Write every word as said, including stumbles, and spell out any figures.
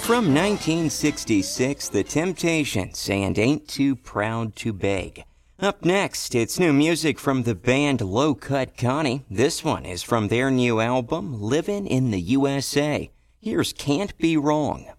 From nineteen sixty-six, The Temptations and Ain't Too Proud to Beg. Up next, it's new music from the band Low Cut Connie. This one is from their new album, Livin' in the U S A. Here's Can't Be Wrong.